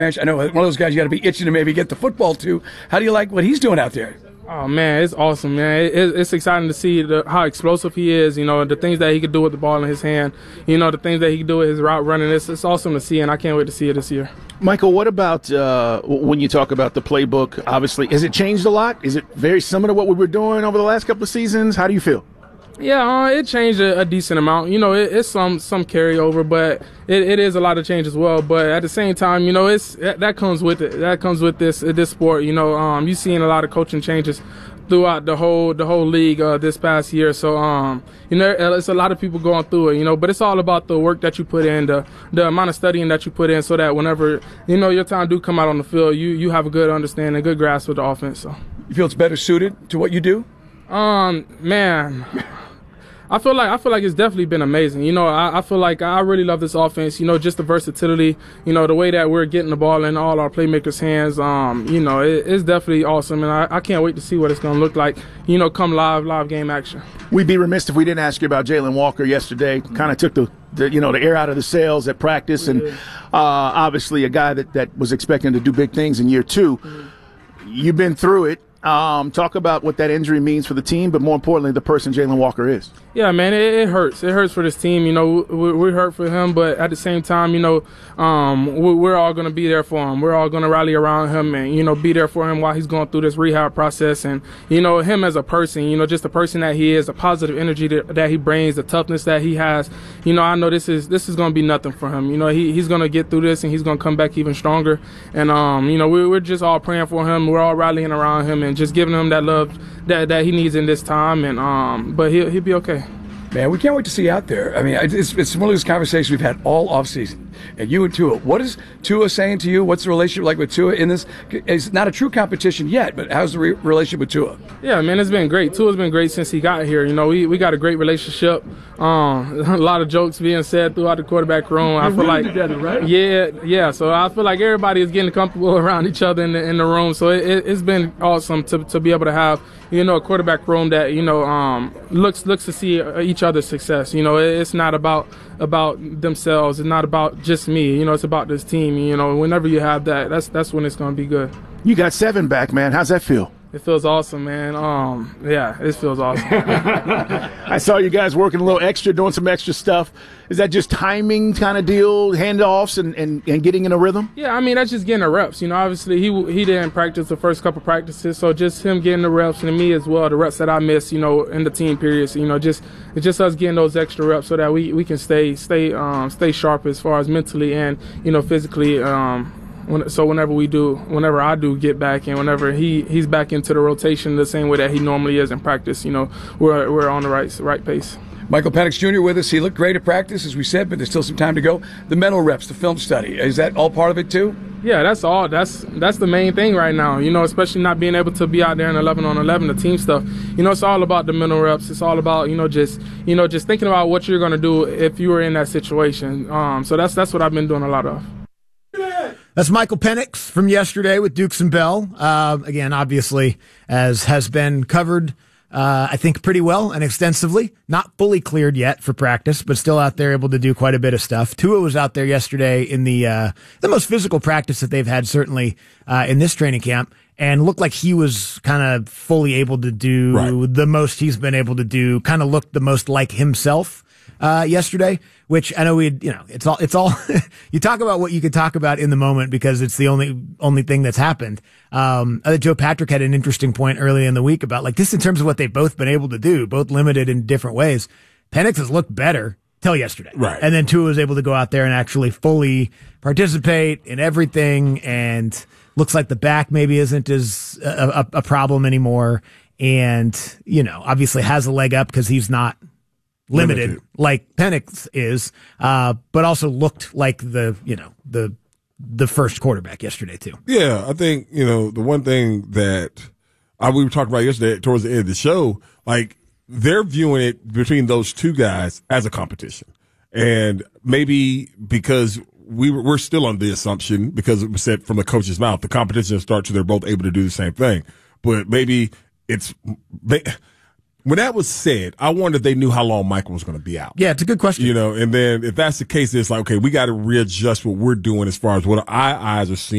I know one of those guys you got to be itching to maybe get the football to. How do you like what he's doing out there? Oh, man, it's awesome, man. It's exciting to see how explosive he is, the things that he could do with the ball in his hand, the things that he can do with his route running. It's awesome to see, and I can't wait to see it this year. Michael, what about when you talk about the playbook, obviously, has it changed a lot? Is it very similar to what we were doing over the last couple of seasons? How do you feel? Yeah, it changed a decent amount. It's some carryover, but it is a lot of change as well. But at the same time, that comes with it. That comes with this sport. You've seen a lot of coaching changes throughout the whole league this past year. So it's a lot of people going through it. But it's all about the work that you put in, the amount of studying that you put in, so that whenever your time do come out on the field, you have a good understanding, a good grasp of the offense. So you feel it's better suited to what you do? Man. I feel like it's definitely been amazing. I feel like I really love this offense. Just the versatility. The way that we're getting the ball in all our playmakers' hands. It's definitely awesome, and I can't wait to see what it's going to look like. Come live game action. We'd be remiss if we didn't ask you about Jalen Walker yesterday. Kind of took the air out of the sails at practice, and obviously a guy that was expecting to do big things in year two. You've been through it. Talk about what that injury means for the team, but more importantly, the person Jalen Walker is. Yeah, man, it hurts. It hurts for this team. We hurt for him, but at the same time, we're all going to be there for him. We're all going to rally around him and, be there for him while he's going through this rehab process. And, him as a person, just the person that he is, the positive energy that he brings, the toughness that he has. I know this is going to be nothing for him. He's going to get through this and he's going to come back even stronger. And, we're just all praying for him. We're all rallying around him and just giving him that love that he needs in this time. And but he'll be okay. Man, we can't wait to see you out there. I mean, it's one of those conversations we've had all offseason. And you and Tua, what is Tua saying to you? What's the relationship like with Tua in this? It's not a true competition yet, but how's the relationship with Tua? Yeah, man, it's been great. Tua's been great since he got here. We got a great relationship. A lot of jokes being said throughout the quarterback room. I feel like together, right? Yeah. So I feel like everybody is getting comfortable around each other in the room. So it's been awesome to be able to have a quarterback room that looks to see each other's success. It's not about themselves. It's not about just me. It's about this team. Whenever you have that, that's when it's going to be good. You got 7 back, man. How's that feel? It feels awesome, man. Yeah, it feels awesome. I saw you guys working a little extra, doing some extra stuff. Is that just timing kind of deal, handoffs and getting in a rhythm? Yeah, I mean, that's just getting the reps. Obviously he didn't practice the first couple practices, so just him getting the reps, and me as well, the reps that I missed, in the team periods. It's just us getting those extra reps so that we can stay stay sharp as far as mentally and physically. Whenever I do get back and whenever he's back into the rotation the same way that he normally is in practice, we're on the right pace. Michael Penix Jr. with us. He looked great at practice, as we said, but there's still some time to go. The mental reps, the film study, is that all part of it too? Yeah, that's all. That's the main thing right now, especially not being able to be out there in 11-on-11, the team stuff. It's all about the mental reps. It's all about, just thinking about what you're going to do if you were in that situation. So that's what I've been doing a lot of. That's Michael Penix from yesterday with Dukes and Bell. Again, obviously, as has been covered, I think pretty well and extensively. Not fully cleared yet for practice, but still out there able to do quite a bit of stuff. Tua was out there yesterday in the most physical practice that they've had, certainly, in this training camp, and looked like he was kind of fully able to do the most he's been able to do, kind of looked the most like himself. Yesterday, which I know it's all, you talk about what you could talk about in the moment because it's the only thing that's happened. I think Joe Patrick had an interesting point early in the week about like this in terms of what they've both been able to do, both limited in different ways. Penix has looked better till yesterday. Right. And then Tua was able to go out there and actually fully participate in everything, and looks like the back maybe isn't as a problem anymore. And, obviously has a leg up because he's not limited like Penix is, but also looked like the first quarterback yesterday too. Yeah, I think, the one thing that we were talking about yesterday towards the end of the show, like they're viewing it between those two guys as a competition. And maybe because we're still on the assumption, because it was said from the coach's mouth, the competition starts so they're both able to do the same thing. But maybe When that was said, I wondered if they knew how long Michael was going to be out. Yeah, it's a good question. And then if that's the case, it's like, okay, we got to readjust what we're doing as far as what our eyes are seeing.